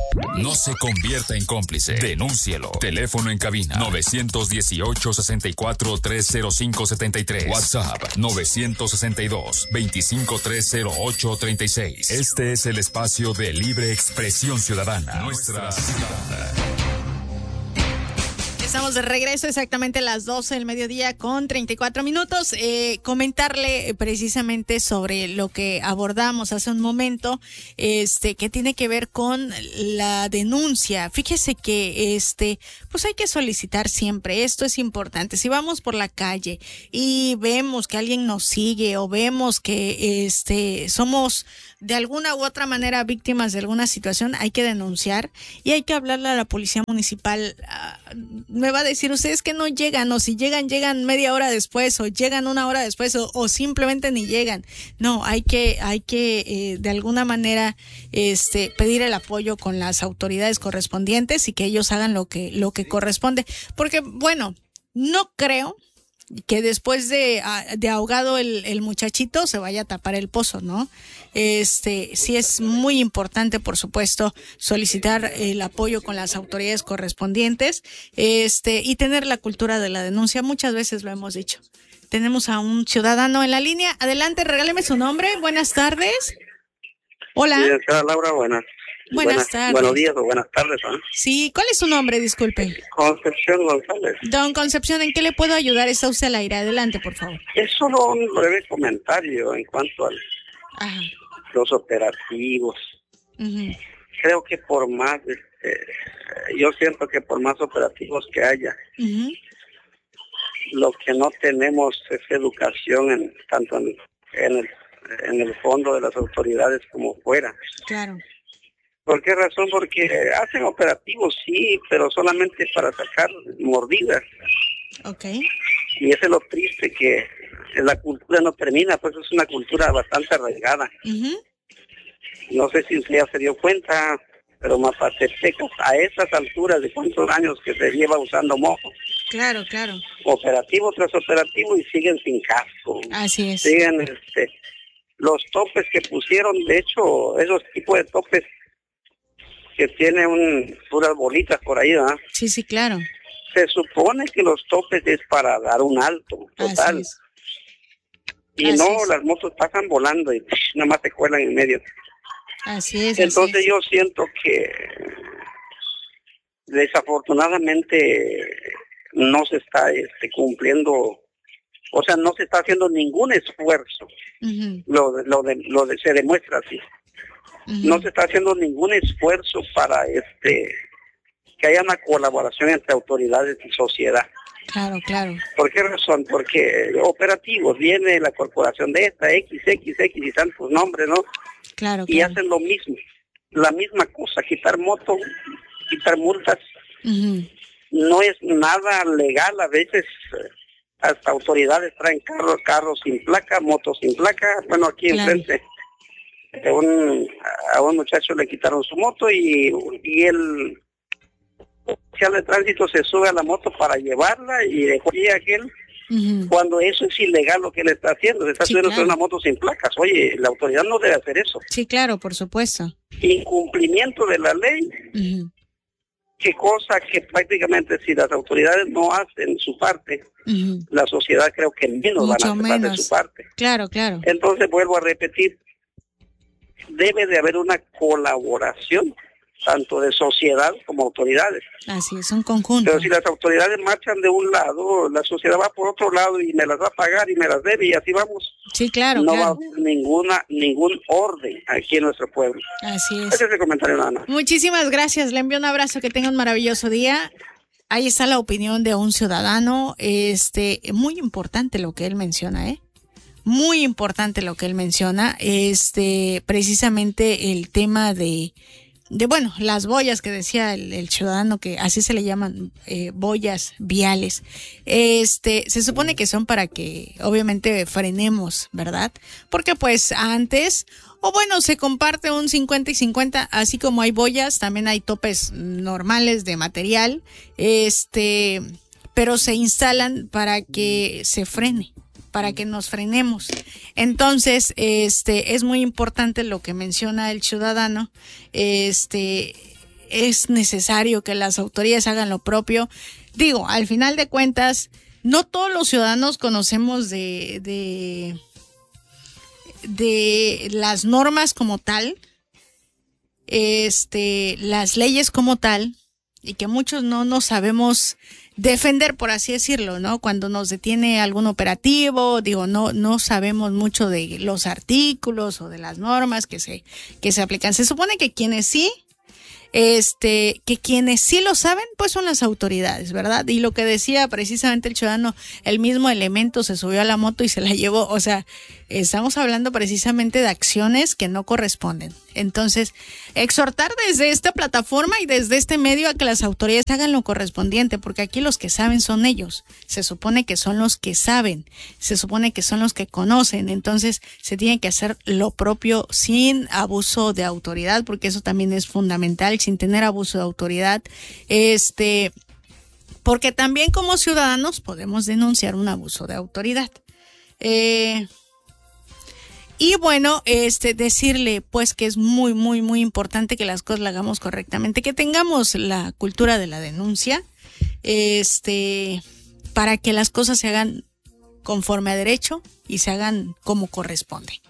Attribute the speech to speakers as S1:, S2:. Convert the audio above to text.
S1: No se convierta en cómplice. Denúncielo. Teléfono en cabina 918-64-305-73. WhatsApp 962-2530836. Este es el espacio de libre expresión ciudadana. Nuestra ciudad.
S2: Estamos de regreso exactamente a las 12 del mediodía con 34 minutos. Comentarle precisamente sobre lo que abordamos hace un momento, que tiene que ver con la denuncia. Fíjese que pues hay que solicitar siempre. Esto es importante. Si vamos por la calle y vemos que alguien nos sigue o vemos que somos de alguna u otra manera víctimas de alguna situación, hay que denunciar y hay que hablarle a la policía municipal. Me va a decir, ustedes que no llegan, o si llegan media hora después, o llegan una hora después, o simplemente ni llegan. No, hay que de alguna manera pedir el apoyo con las autoridades correspondientes y que ellos hagan lo que corresponde. Porque, bueno, no creo que después de ahogado el muchachito se vaya a tapar el pozo, ¿no? Sí es muy importante, por supuesto, solicitar el apoyo con las autoridades correspondientes, y tener la cultura de la denuncia. Muchas veces lo hemos dicho. Tenemos a un ciudadano en la línea. Adelante, regáleme su nombre. Buenas tardes. Hola.
S3: Sí, señora Laura, buenas tardes. Buenos días o buenas tardes, ¿no?
S2: Sí, ¿cuál es su nombre? Disculpe.
S3: Concepción González.
S2: Don Concepción, ¿en qué le puedo ayudar? Está usted al aire. Adelante, por favor.
S3: Es solo un breve comentario en cuanto a los operativos.
S2: Uh-huh.
S3: Creo que por más, yo siento que por más operativos que haya,
S2: uh-huh,
S3: lo que no tenemos es educación tanto en el fondo de las autoridades como fuera.
S2: Claro.
S3: ¿Por qué razón? Porque hacen operativos, sí, pero solamente para sacar mordidas.
S2: Okay.
S3: Y eso es lo triste, que la cultura no termina, pues es una cultura bastante arraigada.
S2: Uh-huh.
S3: No sé si usted ya se dio cuenta, pero Mapastepecas, a estas alturas de cuántos años que se lleva usando mojo.
S2: Claro.
S3: Operativo tras operativo y siguen sin casco.
S2: Así es.
S3: Siguen los topes que pusieron, de hecho, esos tipos de topes que tienen puras bolitas por ahí, ¿verdad?
S2: Sí, claro.
S3: Se supone que los topes es para dar un alto total.
S2: Así es.
S3: Y las motos pasan volando y nada más se cuelan en medio.
S2: Así es.
S3: Entonces yo siento que desafortunadamente no se está cumpliendo, o sea, no se está haciendo ningún esfuerzo.
S2: Uh-huh.
S3: Se demuestra así. Uh-huh. No se está haciendo ningún esfuerzo para que haya una colaboración entre autoridades y sociedad.
S2: Claro.
S3: ¿Por qué razón? Porque operativos, viene la corporación de esta, XX y tantos nombres, ¿no?
S2: Claro.
S3: Y hacen lo mismo, la misma cosa, quitar motos, quitar multas.
S2: Uh-huh.
S3: No es nada legal, a veces hasta autoridades traen carros sin placa, motos sin placa. Bueno, aquí enfrente a un muchacho le quitaron su moto y el oficial de tránsito se sube a la moto para llevarla y dejó allí aquel.
S2: Uh-huh.
S3: Cuando eso es ilegal lo que él está haciendo, se está subiendo a una moto sin placas. Oye, la autoridad no debe hacer eso.
S2: Sí, claro, por supuesto.
S3: Incumplimiento de la ley.
S2: Uh-huh.
S3: Qué cosa que prácticamente si las autoridades no hacen su parte,
S2: uh-huh,
S3: la sociedad creo que menos
S2: mucho
S3: van a hacer su parte.
S2: Claro.
S3: Entonces vuelvo a repetir, debe de haber una colaboración tanto de sociedad como autoridades.
S2: Así es, un conjunto.
S3: Pero si las autoridades marchan de un lado, la sociedad va por otro lado y me las va a pagar y me las debe y así vamos.
S2: Sí, claro.
S3: No va a haber ningún orden aquí en nuestro pueblo.
S2: Así es.
S3: Ese es el comentario, nada más.
S2: Muchísimas gracias, le envío un abrazo, que tenga un maravilloso día. Ahí está la opinión de un ciudadano, muy importante lo que él menciona, muy importante lo que él menciona, precisamente el tema de las boyas que decía el ciudadano, que así se le llaman, boyas viales. Se supone que son para que obviamente frenemos, ¿verdad? Porque pues antes, se comparte un 50 y 50, así como hay boyas, también hay topes normales de material, pero se instalan para que se frene, para que nos frenemos. Entonces, es muy importante lo que menciona el ciudadano, es necesario que las autoridades hagan lo propio. Digo, al final de cuentas, no todos los ciudadanos conocemos de las normas como tal, las leyes como tal, y que muchos no sabemos defender, por así decirlo, ¿no? Cuando nos detiene algún operativo, digo, no sabemos mucho de los artículos o de las normas que se aplican. Se supone que quienes sí lo saben, pues son las autoridades, ¿verdad? Y lo que decía precisamente el ciudadano, el mismo Elemento se subió a la moto y se la llevó. O sea, estamos hablando precisamente de acciones que no corresponden. Entonces, exhortar desde esta plataforma y desde este medio a que las autoridades hagan lo correspondiente, porque aquí los que saben son ellos. Se supone que son los que saben, se supone que son los que conocen. Entonces, se tiene que hacer lo propio sin abuso de autoridad, porque eso también es fundamental, sin tener abuso de autoridad. Porque también como ciudadanos podemos denunciar un abuso de autoridad. Y bueno, decirle pues que es muy, muy, muy importante que las cosas las hagamos correctamente, que tengamos la cultura de la denuncia, para que las cosas se hagan conforme a derecho y se hagan como corresponde.